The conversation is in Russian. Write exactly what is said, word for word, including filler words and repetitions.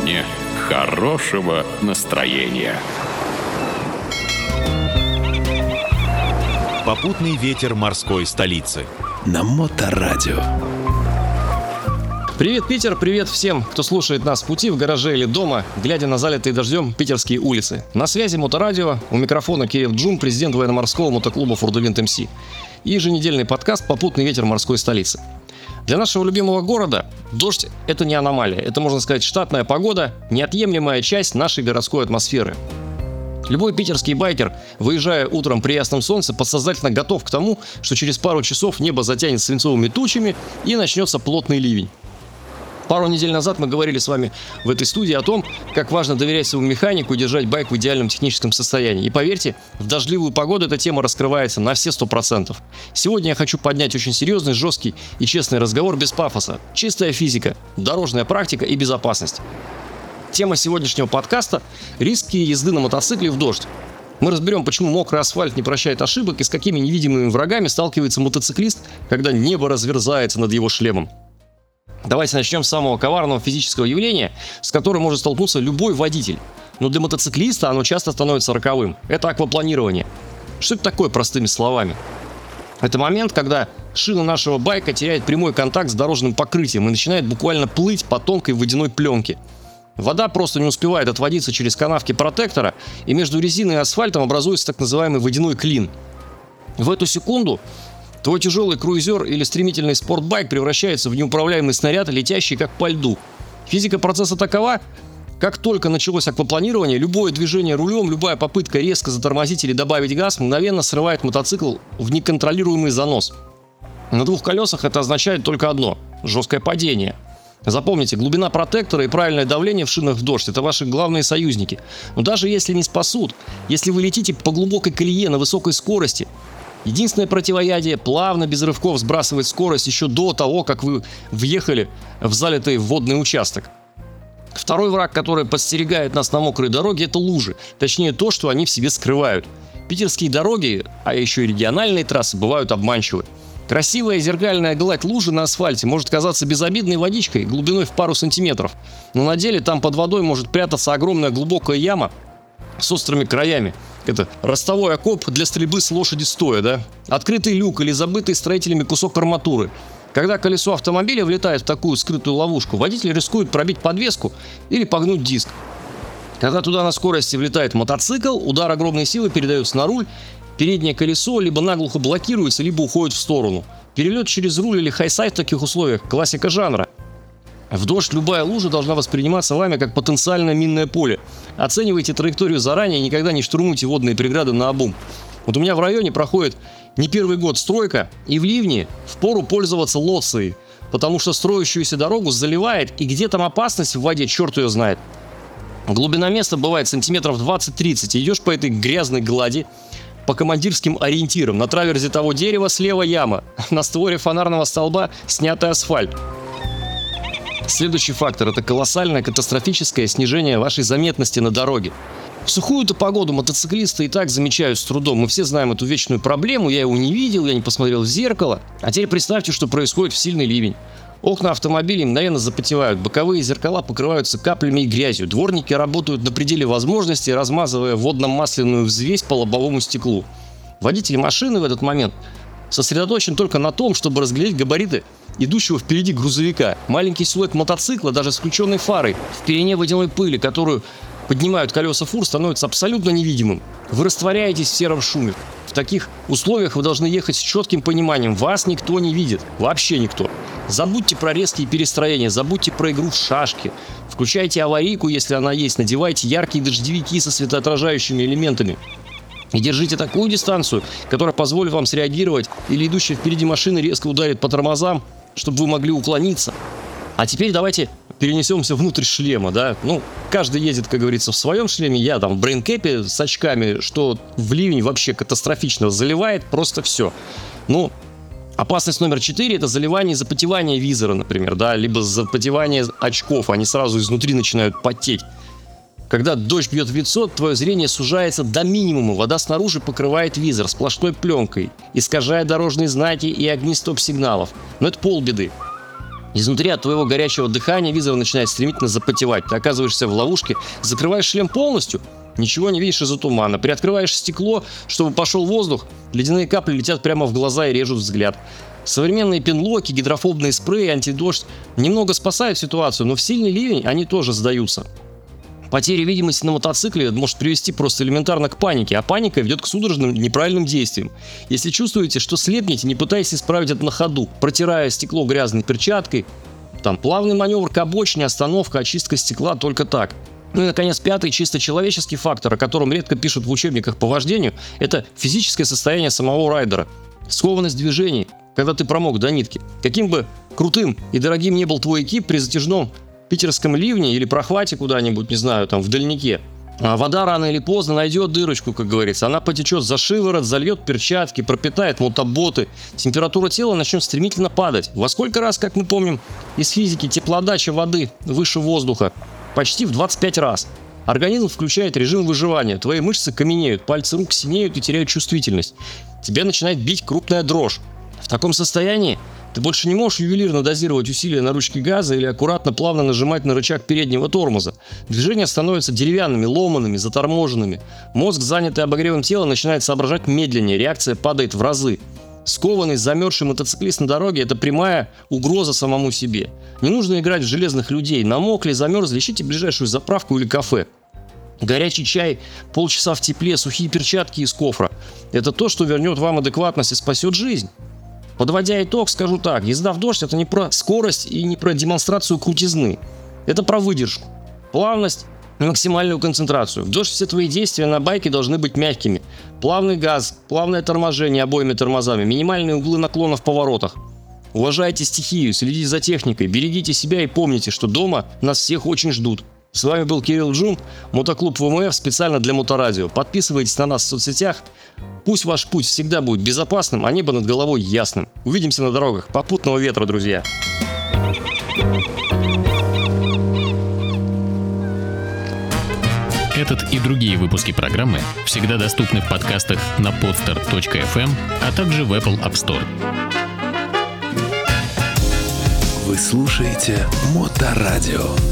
зоне хорошего настроения. Попутный ветер морской столицы. На Моторадио. Привет, Питер, привет всем, кто слушает нас в пути, в гараже или дома, глядя на залитые дождем питерские улицы. На связи Моторадио, у микрофона Кирилл Джум, президент военно-морского мотоклуба Фурдвинд эм си. И еженедельный подкаст «Попутный ветер морской столицы». Для нашего любимого города дождь – это не аномалия, это, можно сказать, штатная погода, неотъемлемая часть нашей городской атмосферы. Любой питерский байкер, выезжая утром при ясном солнце, подсознательно готов к тому, что через пару часов небо затянет свинцовыми тучами и начнется плотный ливень. Пару недель назад мы говорили с вами в этой студии о том, как важно доверять своему механику и держать байк в идеальном техническом состоянии. И поверьте, в дождливую погоду эта тема раскрывается на все сто процентов. Сегодня я хочу поднять очень серьезный, жесткий и честный разговор без пафоса. Чистая физика, дорожная практика и безопасность. Тема сегодняшнего подкаста – риски езды на мотоцикле в дождь. Мы разберем, почему мокрый асфальт не прощает ошибок и с какими невидимыми врагами сталкивается мотоциклист, когда небо разверзается над его шлемом. Давайте начнем с самого коварного физического явления, с которым может столкнуться любой водитель. Но для мотоциклиста оно часто становится роковым. Это аквапланирование. Что это такое, простыми словами? Это момент, когда шина нашего байка теряет прямой контакт с дорожным покрытием и начинает буквально плыть по тонкой водяной пленке. Вода просто не успевает отводиться через канавки протектора, и между резиной и асфальтом образуется так называемый водяной клин. В эту секунду твой тяжелый круизер или стремительный спортбайк превращается в неуправляемый снаряд, летящий как по льду. Физика процесса такова: как только началось аквапланирование, любое движение рулем, любая попытка резко затормозить или добавить газ мгновенно срывает мотоцикл в неконтролируемый занос. На двух колесах это означает только одно – жесткое падение. Запомните, глубина протектора и правильное давление в шинах в дождь – это ваши главные союзники. Но даже если не спасут, если вы летите по глубокой колее на высокой скорости, единственное противоядие – плавно, без рывков сбрасывать скорость еще до того, как вы въехали в залитый водный участок. Второй враг, который подстерегает нас на мокрой дороге – это лужи. Точнее, то, что они в себе скрывают. Питерские дороги, а еще и региональные трассы, бывают обманчивы. Красивая зеркальная гладь лужи на асфальте может казаться безобидной водичкой глубиной в пару сантиметров. Но на деле там под водой может прятаться огромная глубокая яма с острыми краями. Это ростовой окоп для стрельбы с лошади стоя, да? Открытый люк или забытый строителями кусок арматуры. Когда колесо автомобиля влетает в такую скрытую ловушку, водитель рискует пробить подвеску или погнуть диск. Когда туда на скорости влетает мотоцикл, удар огромной силы передается на руль, переднее колесо либо наглухо блокируется, либо уходит в сторону. Перелет через руль или хайсайд в таких условиях – классика жанра. В дождь любая лужа должна восприниматься вами как потенциальное минное поле. Оценивайте траекторию заранее и никогда не штурмуйте водные преграды наобум. Вот у меня в районе проходит не первый год стройка, и в ливне впору пользоваться лоцией, потому что строящуюся дорогу заливает, и где там опасность в воде, черт ее знает. Глубина места бывает сантиметров двадцать-тридцать, и идешь по этой грязной глади по командирским ориентирам. На траверзе того дерева слева яма, на створе фонарного столба снятый асфальт. Следующий фактор – это колоссальное катастрофическое снижение вашей заметности на дороге. В сухую-то погоду мотоциклисты и так замечают с трудом. Мы все знаем эту вечную проблему. Я его не видел, я не посмотрел в зеркало. А теперь представьте, что происходит в сильный ливень. Окна автомобилей мгновенно запотевают, боковые зеркала покрываются каплями и грязью. Дворники работают на пределе возможностей, размазывая водно-масляную взвесь по лобовому стеклу. Водитель машины в этот момент сосредоточен только на том, чтобы разглядеть габариты идущего впереди грузовика. Маленький силуэт мотоцикла, даже с включенной фарой, в пелене водяной пыли, которую поднимают колеса фур, становится абсолютно невидимым. Вы растворяетесь в сером шуме. В таких условиях вы должны ехать с четким пониманием: вас никто не видит, вообще никто. Забудьте про резкие перестроения, забудьте про игру в шашки. Включайте аварийку, если она есть, надевайте яркие дождевики со светоотражающими элементами. И держите такую дистанцию, которая позволит вам среагировать, или идущая впереди машина резко ударит по тормозам, чтобы вы могли уклониться. А теперь давайте перенесемся внутрь шлема, да? Ну, каждый ездит, как говорится, в своем шлеме. Я там в брейнкэпе с очками, что в ливень вообще катастрофично заливает просто все. Ну, опасность номер четыре – это заливание и запотевание визора, например, да? Либо запотевание очков, они сразу изнутри начинают потеть. Когда дождь бьет в лицо, твое зрение сужается до минимума, вода снаружи покрывает визор сплошной пленкой, искажая дорожные знаки и огни стоп-сигналов. Но это полбеды. Изнутри от твоего горячего дыхания визор начинает стремительно запотевать. Ты оказываешься в ловушке, закрываешь шлем полностью, ничего не видишь из-за тумана. Приоткрываешь стекло, чтобы пошел воздух, ледяные капли летят прямо в глаза и режут взгляд. Современные пинлоки, гидрофобные спреи, антидождь немного спасают ситуацию, но в сильный ливень они тоже сдаются. Потеря видимости на мотоцикле может привести просто элементарно к панике, а паника ведет к судорожным неправильным действиям. Если чувствуете, что слепнете, не пытайтесь исправить это на ходу, протирая стекло грязной перчаткой. Там плавный маневр к обочине, остановка, очистка стекла, только так. Ну и, наконец, пятый, чисто человеческий фактор, о котором редко пишут в учебниках по вождению, это физическое состояние самого райдера. Скованность движений, когда ты промок до нитки. Каким бы крутым и дорогим ни был твой экип при затяжном питерском ливне или прохвате куда-нибудь, не знаю, там в дальнике, а вода рано или поздно найдет дырочку, как говорится. Она потечет за шиворот, зальет перчатки, пропитает мотоботы. Температура тела начнет стремительно падать. Во сколько раз, как мы помним из физики, теплоотдача воды выше воздуха? Почти в двадцать пять раз. Организм включает режим выживания. Твои мышцы каменеют, пальцы рук синеют и теряют чувствительность. Тебя начинает бить крупная дрожь. В таком состоянии ты больше не можешь ювелирно дозировать усилия на ручке газа или аккуратно плавно нажимать на рычаг переднего тормоза. Движения становятся деревянными, ломаными, заторможенными. Мозг, занятый обогревом тела, начинает соображать медленнее, реакция падает в разы. Скованный, замерзший мотоциклист на дороге – это прямая угроза самому себе. Не нужно играть в железных людей. Намокли, замерзли, ищите ближайшую заправку или кафе. Горячий чай, полчаса в тепле, сухие перчатки из кофра – это то, что вернет вам адекватность и спасет жизнь. Подводя итог, скажу так: езда в дождь – это не про скорость и не про демонстрацию крутизны. Это про выдержку, плавность и максимальную концентрацию. В дождь все твои действия на байке должны быть мягкими. Плавный газ, плавное торможение обоими тормозами, минимальные углы наклона в поворотах. Уважайте стихию, следите за техникой, берегите себя и помните, что дома нас всех очень ждут. С вами был Кирилл Джум, мотоклуб ВМФ специально для Моторадио. Подписывайтесь на нас в соцсетях. Пусть ваш путь всегда будет безопасным, а небо над головой ясным. Увидимся на дорогах. Попутного ветра, друзья! Этот и другие выпуски программы всегда доступны в подкастах на podster точка эф эм, а также в Apple App Store. Вы слушаете Моторадио.